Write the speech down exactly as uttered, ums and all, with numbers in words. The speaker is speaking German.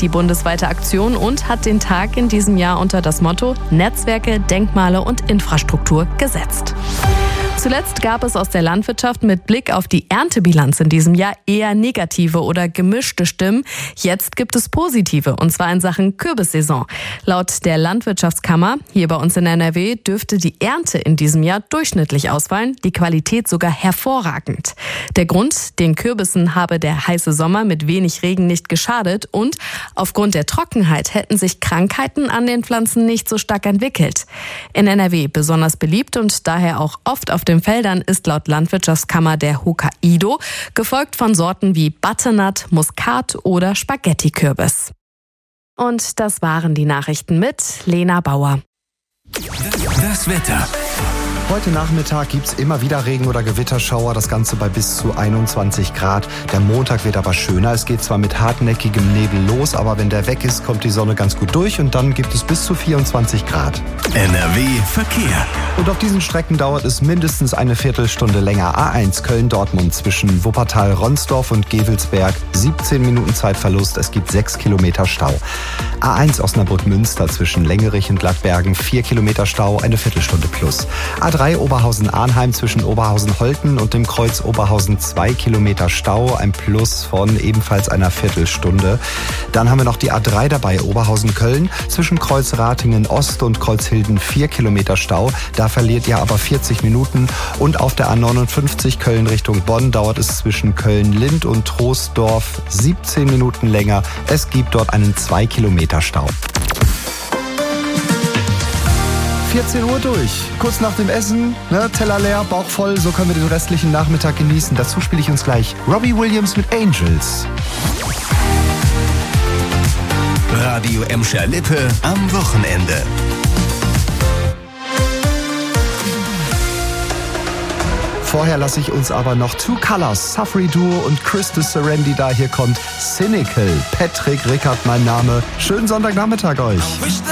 die bundesweite Aktion und hat den Tag in diesem Jahr unter das Motto Netzwerke, Denkmale und Infrastruktur gesetzt. Zuletzt gab es aus der Landwirtschaft mit Blick auf die Erntebilanz in diesem Jahr eher negative oder gemischte Stimmen. Jetzt gibt es positive, und zwar in Sachen Kürbissaison. Laut der Landwirtschaftskammer hier bei uns in N R W dürfte die Ernte in diesem Jahr durchschnittlich ausfallen, die Qualität sogar hervorragend. Der Grund, den Kürbissen habe der heiße Sommer mit wenig Regen nicht geschadet und aufgrund der Trockenheit hätten sich Krankheiten an den Pflanzen nicht so stark entwickelt. In N R W besonders beliebt und daher auch oft auf den Feldern ist laut Landwirtschaftskammer der Hokkaido, gefolgt von Sorten wie Butternut, Muskat oder Spaghetti-Kürbis. Und das waren die Nachrichten mit Lena Bauer. Das Wetter. Heute Nachmittag gibt's immer wieder Regen- oder Gewitterschauer, das Ganze bei bis zu einundzwanzig Grad. Der Montag wird aber schöner. Es geht zwar mit hartnäckigem Nebel los, aber wenn der weg ist, kommt die Sonne ganz gut durch und dann gibt es bis zu vierundzwanzig Grad. N R W Verkehr. Und auf diesen Strecken dauert es mindestens eine Viertelstunde länger. A eins Köln-Dortmund zwischen Wuppertal-Ronsdorf und Gevelsberg. siebzehn Minuten Zeitverlust, es gibt sechs Kilometer Stau. A eins Osnabrück-Münster zwischen Längerich und Gladbergen. vier Kilometer Stau, eine Viertelstunde plus. A drei Oberhausen-Arnheim zwischen Oberhausen-Holten und dem Kreuz Oberhausen zwei Kilometer Stau, ein Plus von ebenfalls einer Viertelstunde. Dann haben wir noch die A drei dabei, Oberhausen-Köln zwischen Kreuz Ratingen-Ost und Kreuz Hilden vier Kilometer Stau. Da verliert ihr aber vierzig Minuten. Und auf der A neunundfünfzig Köln Richtung Bonn dauert es zwischen Köln-Lind und Troisdorf siebzehn Minuten länger. Es gibt dort einen zwei Kilometer Stau. vierzehn Uhr durch. Kurz nach dem Essen, ne, Teller leer, Bauch voll, so können wir den restlichen Nachmittag genießen. Dazu spiele ich uns gleich Robbie Williams mit Angels. Radio Emscher-Lippe am Wochenende. Vorher lasse ich uns aber noch Two Colors, Safri Duo und Christus Serendi da. Hier kommt Cynical. Patrick Rickard mein Name. Schönen Sonntagnachmittag euch.